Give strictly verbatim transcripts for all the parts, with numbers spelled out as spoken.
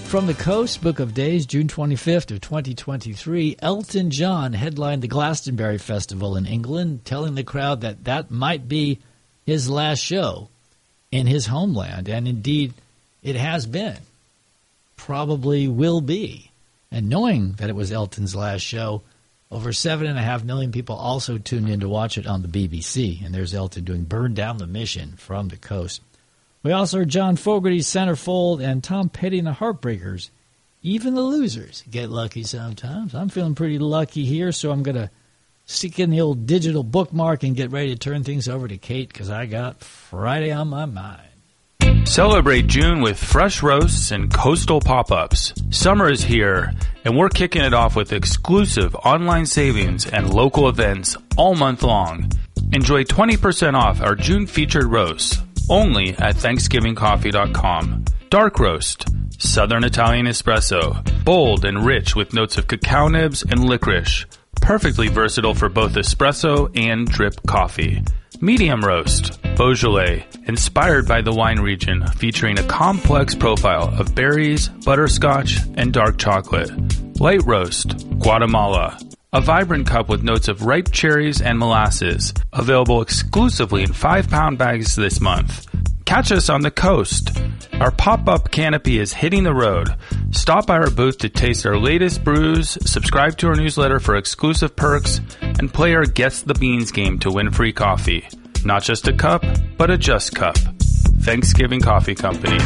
From the Coast, Book of Days, June twenty-fifth of twenty twenty-three, Elton John headlined the Glastonbury Festival in England, telling the crowd that that might be his last show in his homeland. And indeed, it has been. Probably will be. And knowing that it was Elton's last show, over seven and a half million people also tuned in to watch it on the B B C. And there's Elton doing Burn Down the Mission from the Coast. We also heard John Fogerty's Centerfold and Tom Petty and the Heartbreakers. Even the losers get lucky sometimes. I'm feeling pretty lucky here, so I'm going to stick in the old digital bookmark and get ready to turn things over to Kate because I got Friday on my mind. Celebrate June with fresh roasts and coastal pop-ups. Summer is here, and we're kicking it off with exclusive online savings and local events all month long. Enjoy twenty percent off our June featured roasts, only at Thanksgiving Coffee dot com. Dark Roast, Southern Italian Espresso, bold and rich with notes of cacao nibs and licorice. Perfectly versatile for both espresso and drip coffee. Medium Roast, Beaujolais, inspired by the wine region, featuring a complex profile of berries, butterscotch, and dark chocolate. Light Roast, Guatemala, a vibrant cup with notes of ripe cherries and molasses, available exclusively in five-pound bags this month. Catch us on the coast. Our pop-up canopy is hitting the road. Stop by our booth to taste our latest brews, subscribe to our newsletter for exclusive perks, and play our Guess the Beans game to win free coffee. Not just a cup, but a just cup. Thanksgiving Coffee Company.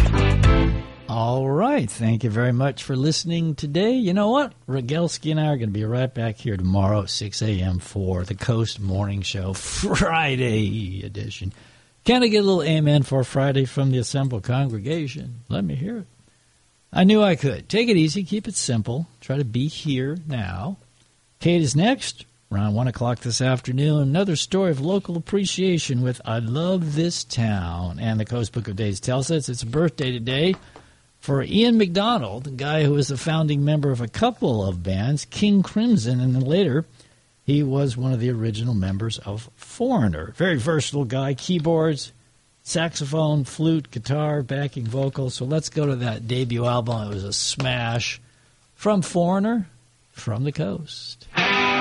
All right. Thank you very much for listening today. You know what? Rogelski and I are going to be right back here tomorrow at six a.m. for the Coast Morning Show, Friday edition. Can I get a little amen for Friday from the assembled congregation? Let me hear it. I knew I could. Take it easy. Keep it simple. Try to be here now. Kate is next. Around one o'clock this afternoon, another story of local appreciation with I Love This Town. And the Coast Book of Days tells us it's a birthday today for Ian MacDonald, the guy who was a founding member of a couple of bands, King Crimson, and then later he was one of the original members of Foreigner. Very versatile guy, keyboards, saxophone, flute, guitar, backing vocals. So let's go to that debut album. It was a smash from Foreigner, From the Coast.